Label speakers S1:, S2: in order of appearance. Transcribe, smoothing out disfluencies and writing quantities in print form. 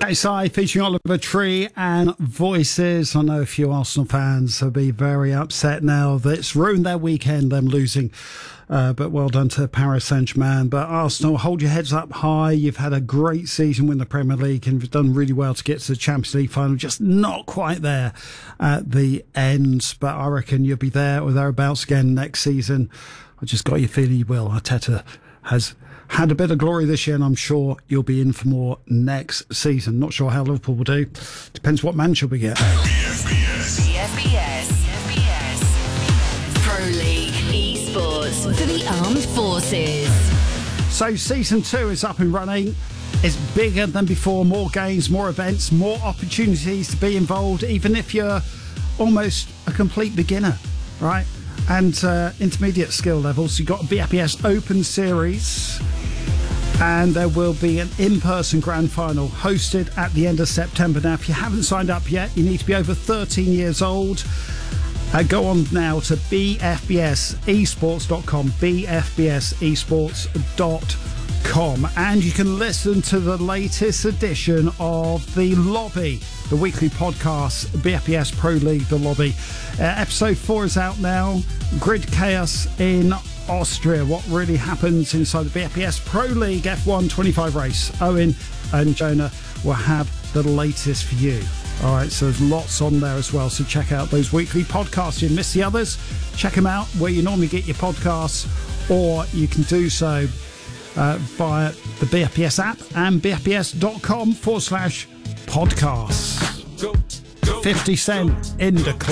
S1: KSI featuring Oliver Tree and Voices. I know a few Arsenal fans will be very upset now that it's ruined their weekend, them losing. But well done to Paris Saint-Germain. But Arsenal, hold your heads up high. You've had a great season, win the Premier League, and you've done really well to get to the Champions League final. Just not quite there at the end. But I reckon you'll be there or thereabouts again next season. I just got your feeling you will. Arteta has had a bit of glory this year, and I'm sure you'll be in for more next season. Not sure how Liverpool will do. Depends what manager we get.
S2: BFBS. Pro League Esports for the Armed Forces.
S1: So season 2 is up and running. It's bigger than before. More games, more events, more opportunities to be involved, even if you're almost a complete beginner, right? And intermediate skill levels. You've got a BFBS Open Series, and there will be an in-person grand final hosted at the end of September. Now, if you haven't signed up yet, you need to be over 13 years old. Go on now to bfbsesports.com, bfbsesports.com, and you can listen to the latest edition of The Lobby, the weekly podcast, BFBS Pro League, The Lobby. Episode 4 is out now. Grid Chaos in Austria. What really happens inside the BFBS Pro League F1 25 race. Owen and Jonah will have the latest for you. All right, so there's lots on there as well. So check out those weekly podcasts. You miss the others, check them out where you normally get your podcasts, or you can do so via the BFBS app and bfbs.com/podcasts. 50 Cent in the